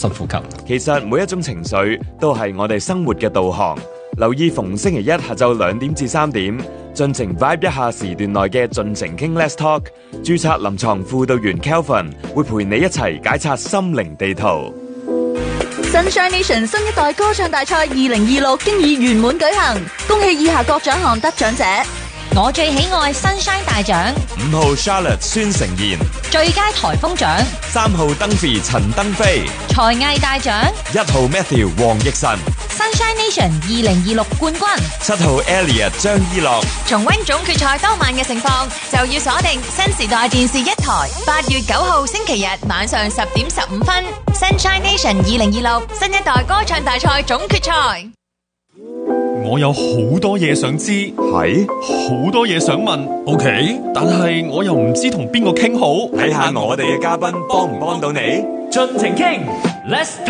深呼吸。 其實每一種情緒都係我哋生活嘅導航。留意逢星期一下晝2點至3點，盡情 vibe 一下時段內嘅盡情傾 Let's Talk。註冊臨床輔導員 Kelvin 會陪你一齊解拆心靈地圖。 Sunshine Nation 新一代歌唱大賽2026經已圓滿舉行，恭喜以下各獎項得獎者。 我最喜愛 Sunshine 大獎 5號 Charlotte 孫成賢， 最佳颱風獎 3號登飛陳登飛， 才藝大獎 1號 Matthew 黃奕晨， Sunshine Nation 2026冠軍 7號 Elliot 張依樂。 重溫總決賽當晚嘅情況，就要鎖定新時代電視一台8月9號星期日晚上10點15分 Sunshine Nation 2026新一代歌唱大賽總決賽。 我有好多嘢想知， 係好多嘢想問。OK， 但係我又唔知同邊個傾好。 睇下我哋嘅嘉賓幫唔幫到你。 盡情傾 Let's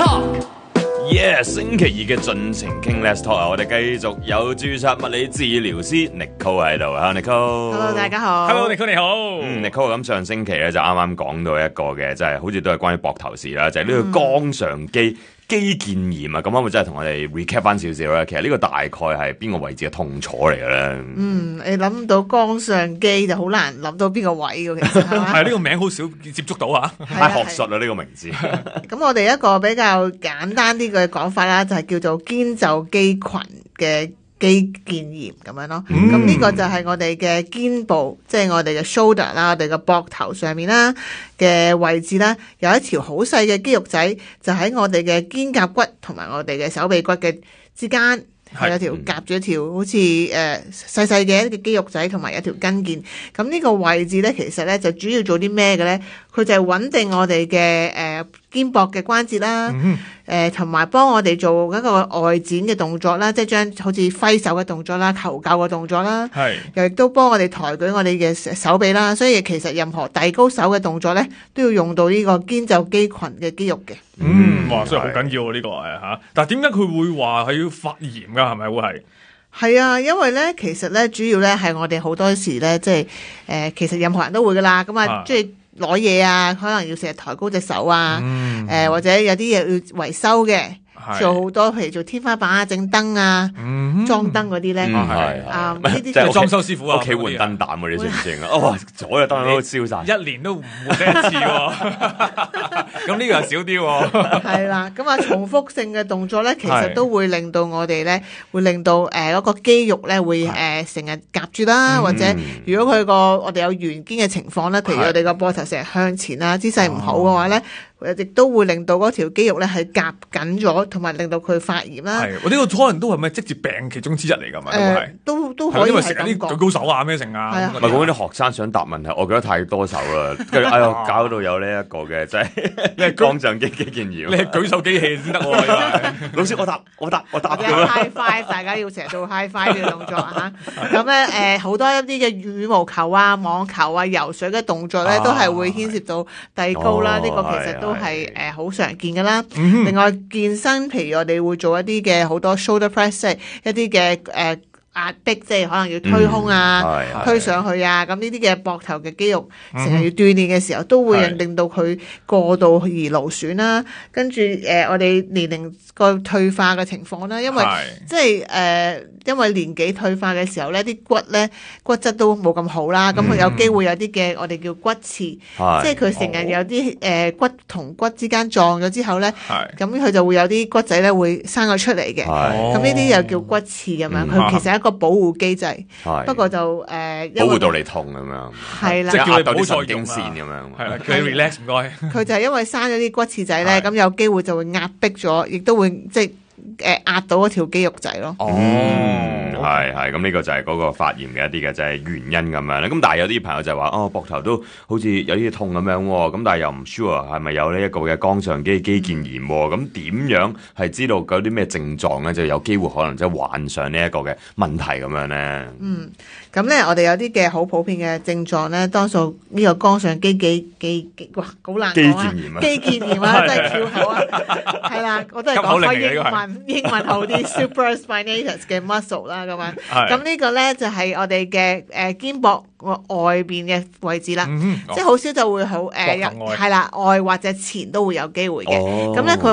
Talk。 星期2嘅盡情傾 Let's Talk 啊！我哋繼續有註冊物理治療師 Nicole 喺度啊 ，Nicole。Hello， 大家好。 Hello，Nicole 你好。 Nicole 咁上星期咧就啱啱講到一個嘅，即係好似都係關於膊頭事啦，就係呢個肛上肌肌腱炎啊！咁可唔可以真係同我哋 recap 翻少少咧？其實呢個大概係邊個位置嘅痛楚嚟嘅咧？ 你諗到肛上肌就好難諗到邊個位嘅，其實係呢個名好少接觸到啊， 太學術啦呢個名字。 咁我哋一個比較簡單啲嘅講法啦，就係叫做肩袖肌群嘅肌腱炎咁樣咯。咁呢個就係我哋嘅肩部，即係我哋嘅 shoulder 啦，我哋嘅膊頭上面啦嘅位置啦，有一條好細嘅肌肉仔，就喺我哋嘅肩胛骨同埋我哋嘅手臂骨嘅之間。係有條夾住一條好似細細嘅一個肌肉仔同埋一條筋腱，咁呢個位置咧其實咧就主要做啲咩嘅咧？佢就係穩定我哋嘅肩膊嘅關節啦，同埋幫我哋做一個外展嘅動作啦，即係將好似揮手嘅動作啦、求救嘅動作啦，又亦都幫我哋抬舉我哋嘅手臂啦。所以其實任何遞高手嘅動作咧，都要用到呢個肩袖肌群嘅肌肉嘅。 哇，所以好緊要呢個嚇。但係點解佢會話係要發炎㗎？係咪會係？ 係啊，因為咧，其實咧，主要咧係我哋好多時咧，即係其實任何人都會噶啦，咁啊，即係攞嘢啊，可能要成日抬高隻手啊，或者有啲嘢要維修嘅。做好多，譬如做天花板啊、整燈啊、裝燈嗰啲咧，呢啲即係裝修師傅啊， 屋企換燈膽嗰啲算唔算啊？哇，左右燈都燒晒， 一年都唔換得一次喎。咁呢個又少啲喎。係啦，咁啊，重複性嘅動作咧，其實都會令到我哋咧，會令到嗰個肌肉咧會成日夾住啦，或者如果佢我哋有圓肩嘅情況咧，譬如我哋個膊頭成日向前啦，姿勢唔好嘅話咧。亦都會令到嗰條肌肉咧係夾緊咗，同埋令到佢發炎啦。 係，我呢個可能都係咪職業病其中之一嚟㗎嘛？ 都可以係咁講。 因為舉高手啊咩成啊。 唔係講啲學生想答問題，我覺得太多手啦，跟住搞到有呢一個嘅，即係你係肛上肌肌腱炎。 你係舉手機器先得喎。 老師，我答。 High five， 大家要成日做 high five 嘅動作嚇。咁咧好多一啲嘅羽毛球啊、網球啊、游水嘅動作咧，都係會牽涉到遞高啦。呢個其實都係好常見噶啦。另外健身，譬如我哋會做一啲嘅好多 shoulder press， 即係一啲嘅壓迫，即係可能要推胸啊、推上去啊，咁呢啲嘅膊頭嘅肌肉成日要鍛煉嘅時候，都會令到佢過度而勞損啦。跟住我哋年齡個退化嘅情況啦，因為即係因為年紀退化嘅時候咧，啲骨質都冇咁好啦，咁佢有機會有啲嘅我哋叫骨刺，即係佢成日有啲骨同骨之間撞咗之後咧，咁佢就會有啲骨仔咧會生咗出嚟嘅，咁呢啲又叫骨刺咁樣，佢其實係一個保護機制，不過就保護到你痛咁樣， 係啦， 即係叫你到啲神經線咁樣， 係啦，佢 relax 唔該。 佢就係因為生咗啲骨刺仔咧，咁有機會就會壓迫咗，亦都會即係壓到嗰條肌肉仔咯。 係咁呢個就係嗰個發炎嘅一啲嘅就係原因咁樣咧。咁但係有啲朋友就話膊頭都好似有啲痛咁樣喎，咁但係又唔 sure 係咪有呢一個嘅肛上肌肌腱炎喎？咁點樣係知道嗰啲咩症狀咧？就有機會可能即係患上呢一個嘅問題咁樣咧。 咁咧我哋有啲嘅好普遍嘅症狀咧，多數呢個肛上肌哇好難講啊！肌腱炎啊，真係翹口啊！係啦，我都係講開英文好啲 ，supraspinatus 嘅 muscle 啦咁樣。咁呢個咧就係我哋嘅肩膊外邊嘅位置啦，即係好少就會好係啦，外或者前都會有機會嘅。咁咧佢